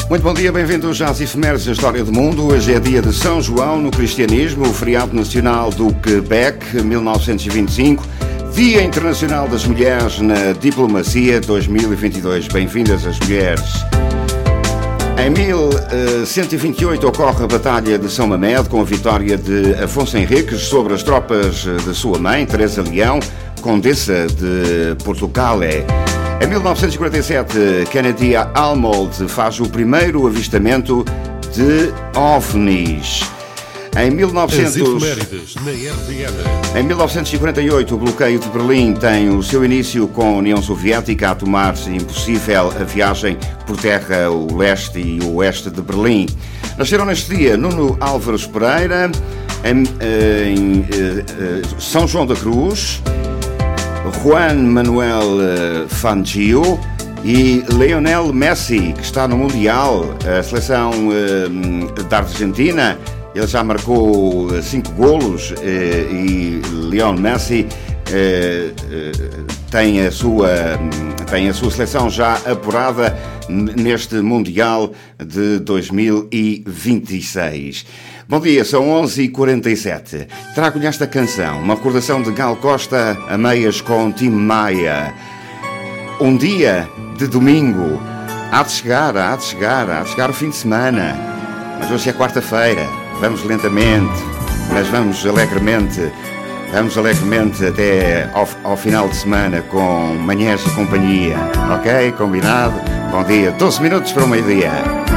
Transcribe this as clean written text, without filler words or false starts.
Muito bom dia, bem-vindos às efemérides da história do mundo. Hoje é dia de São João no cristianismo, o feriado nacional do Quebec, 1925, Dia Internacional das Mulheres na Diplomacia 2022. Bem-vindas as mulheres. Em 1128 ocorre a Batalha de São Mamede, com a vitória de Afonso Henriques sobre as tropas de sua mãe, Teresa Leão, Condessa de Portugal. Em 1947, Kennedy Arnold faz o primeiro avistamento de OVNIs. Em 1948, o bloqueio de Berlim tem o seu início com a União Soviética a tornar-se impossível a viagem por terra, o leste e o oeste de Berlim. Nasceram neste dia Nuno Álvares Pereira, em São João da Cruz, Juan Manuel Fangio e Lionel Messi, que está no Mundial, a seleção da Argentina. Ele já marcou 5 golos e Lionel Messi tem a sua seleção já apurada neste Mundial de 2026. Bom dia, são 11h47. Trago-lhe esta canção, uma recordação de Gal Costa a meias com Tim Maia. Um dia de domingo. Há de chegar o fim de semana. Mas hoje é quarta-feira. Vamos lentamente, mas vamos alegremente até ao final de semana com Manhãs e Companhia. Ok? Combinado? Bom dia. 12 minutos para o meio-dia.